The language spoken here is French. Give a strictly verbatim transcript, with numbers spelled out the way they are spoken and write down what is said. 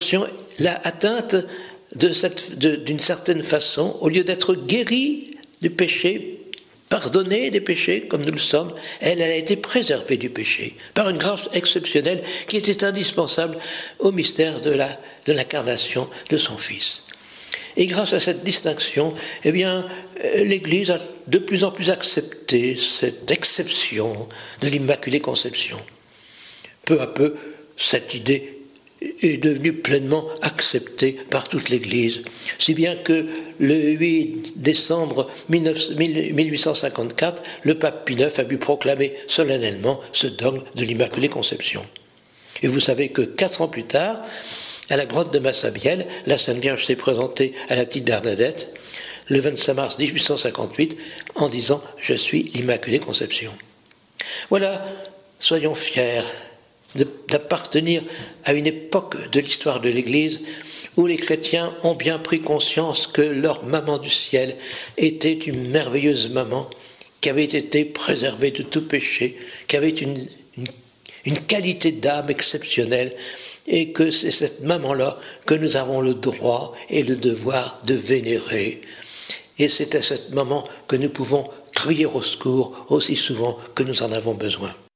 conception l'a atteinte de cette, de, d'une certaine façon, au lieu d'être guérie du péché, pardonnée des péchés comme nous le sommes, elle, elle a été préservée du péché par une grâce exceptionnelle qui était indispensable au mystère de, la, de l'incarnation de son Fils. Et grâce à cette distinction, eh bien, l'Église a de plus en plus accepté cette exception de l'Immaculée Conception. Peu à peu, cette idée est devenue pleinement acceptée par toute l'Église, si bien que le huit décembre mille huit cent cinquante-quatre, le pape Pie neuf a pu proclamer solennellement ce dogme de l'Immaculée Conception. Et vous savez que quatre ans plus tard, à la grotte de Massabielle, la Sainte Vierge s'est présentée à la petite Bernadette le vingt-cinq mars mille huit cent cinquante-huit en disant « Je suis l'Immaculée Conception ». Voilà, soyons fiers d'appartenir à une époque de l'histoire de l'Église où les chrétiens ont bien pris conscience que leur maman du ciel était une merveilleuse maman qui avait été préservée de tout péché, qui avait une, une, une qualité d'âme exceptionnelle, et que c'est cette maman-là que nous avons le droit et le devoir de vénérer. Et c'est à cette maman que nous pouvons crier au secours aussi souvent que nous en avons besoin.